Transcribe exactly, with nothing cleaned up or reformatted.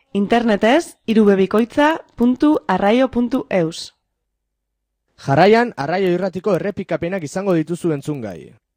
Internetez irubebikoitza puntu arraio puntu eus. Jarraian, Arraio Irratiko errepikapenak izango dituzu entzungai.